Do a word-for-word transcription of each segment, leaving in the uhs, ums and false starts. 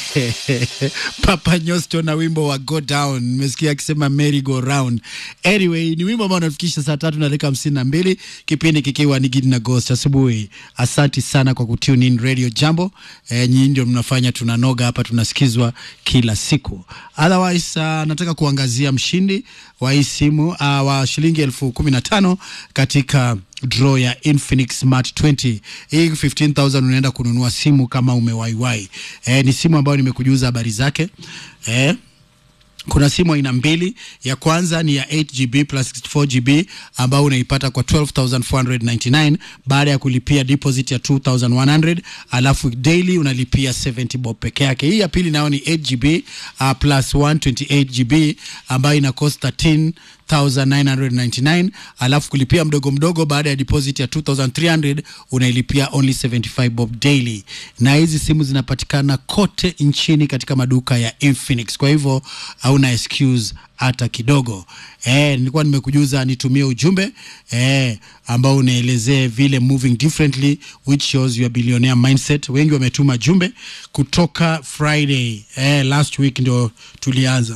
Papa Nyosto na wimbo wa Go Down. Nimesikia akisema Merry Go Round. Anyway, ni wimbo ambao unafikisha saa tatu na dakika hamsini na mbili, kipindi kikiwa ni Gidi na Ghost asubuhi. Asante sana kwa kutune in Radio Jambo. Eh, nyinyi ndio mnafanya tunanoga hapa, tunasikizwa kila siku. Otherwise, uh, nataka kuangazia mshindi wa hii simu uh, wa shilingi elfu kumi na tano katika draw ya Infinix Smart twenty. Hii fifteen thousand unaenda kununua simu kama umewaiwai. Eh, ni simu ambayo nimekujuza habari zake. Eh, kuna simu aina mbili. Ya kwanza ni ya eight gigabytes plus sixty-four gigabytes ambao unaipata kwa twelve thousand four hundred ninety-nine baada ya kulipia deposit ya two thousand one hundred, alafu daily unalipia seventy bob peke yake. Hii ya pili nayo ni eight gigabytes uh, plus one hundred twenty-eight gigabytes ambayo ina cost thirteen thousand nine hundred ninety-nine, alafu kulipia mdogo mdogo baada ya deposit ya two thousand three hundred unailipia only seventy-five bob daily. Na hizi simu zinapatikana kote nchini katika maduka ya Infinix, kwa hivyo hauna excuse hata kidogo. Eh, nilikuwa nimekujuza nitumie ujumbe eh ambao unaelezea vile moving differently which shows your billionaire mindset. Wengi wametuma jumbe kutoka Friday. Eh, last week ndio tulianza.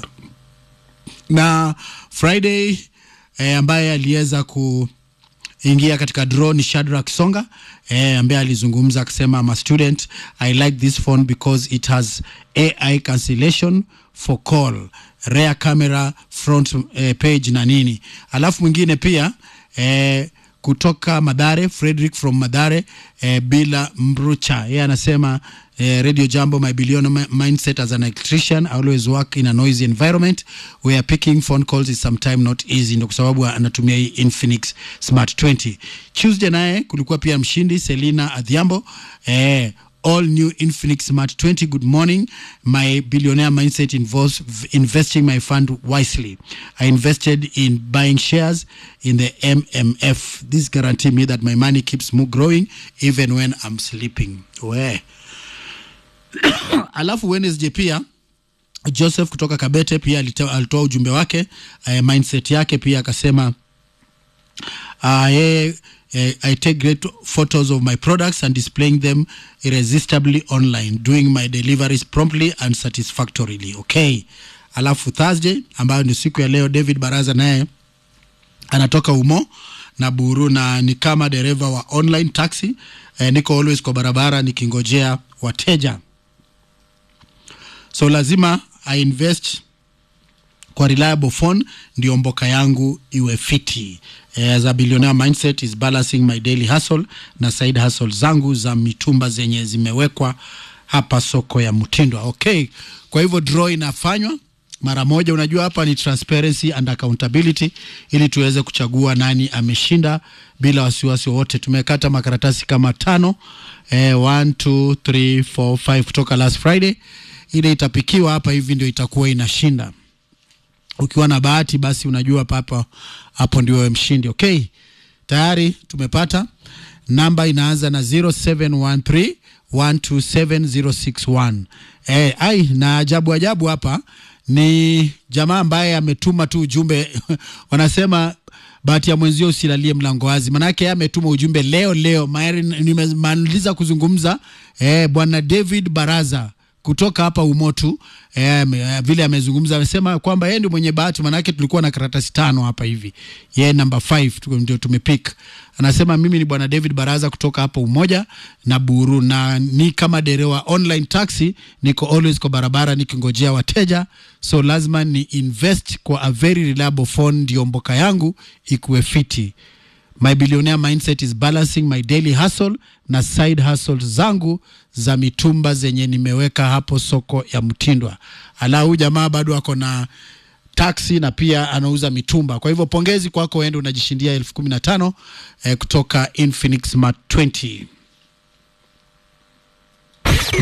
Na Friday eh, ambaye aliweza kuingia katika draw ni Shadrack Songa eh, ambaye alizungumza akisema, I'm a student, I like this phone because it has A I cancellation for call, rear camera, front eh, page na nini. Alafu mwingine pia eh, kutoka Madare, Frederick from Madare eh, bila Mbrucha, yeye anasema eh, Radio Jambo, my billionaire mindset as an electrician, I always work in a noisy environment where picking phone calls is sometimes not easy. Ndio kwa sababu anatumia hii Infinix Smart twenty. Tuesday naye kulikuwa pia mshindi Selina Adhiambo, eh, all new Infinix Smart twenty. Good morning. My billionaire mindset involves investing my fund wisely. I invested in buying shares in the M M F. This guarantee me that my money keeps growing even when I'm sleeping. We. Alafu Wednesday pia Joseph kutoka Kabete pia alitoa ujumbe wake, uh, mindset yake pia akasema, uh, yeye Uh, I take great photos of my products and displaying them irresistibly online, doing my deliveries promptly and satisfactorily. Okay. Alafu Thursday ambayo ni siku ya leo, David Baraza naye anatoka Umo na Buru na ni kama dereva wa online taxi. Uh, niko always kwa barabara nikingojea wateja. So lazima I invest kwa reliable phone ndio mboka yangu iwe fiti. As a billionaire mindset is balancing my daily hustle na side hustle zangu za mitumba zenye zimewekwa hapa soko ya Mutindwa. Okay. Kwa hivyo draw inafanywa mara moja. Unajua hapa ni transparency and accountability ili tuweze kuchagua nani ameshinda bila wasiwasi wote. Tumekata makaratasi kama tano, eh, one, two, three, four, five kutoka last Friday. Ile itapikiwa hapa hivi ndio itakuwa inashinda. Ukiwa na bahati basi unajua papa hapo ndio mshindi. Okay. Tayari tumepata. Namba inaanza na zero seven one three one two seven zero six one. Eh, ai na ajabu ajabu hapa ni jamaa ambaye ametuma tu ujumbe. Wanasema bahati ya mwenzio usilalie mlango wazi. Manake yeye ametuma ujumbe leo leo. Nimemaliza kuzungumza eh, bwana David Baraza kutoka hapa Umotu, eh, vile amezungumza amesema kwamba yeye ndio mwenye bahati, manake tulikuwa na karatasi tano hapa hivi. Yeye number five ndio tumepick. Anasema mimi ni bwana David Baraza kutoka hapa Umoja na Buru na ni kama dereva online taxi, niko always kwa barabara nikingojea wateja, so lazima ni invest kwa a very reliable phone ndio mboka yangu ikuwe fiti. My billionaire mindset is balancing my daily hustle na side hustle zangu za mitumba zenye nimeweka hapo soko ya Mutindwa. Alau jamaa bado wako na taxi na pia anauza mitumba. Kwa hivyo pongezi kwako, wewe unajishindia elfu kumi na tano eh, kutoka Infinix Smart twenty.